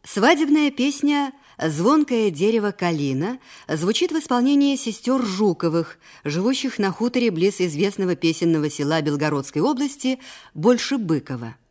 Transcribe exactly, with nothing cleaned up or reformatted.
Свадебная песня «Звонкое дерево калина» звучит в исполнении сестер Жуковых, живущих на хуторе близ известного песенного села Белгородской области Большебыково.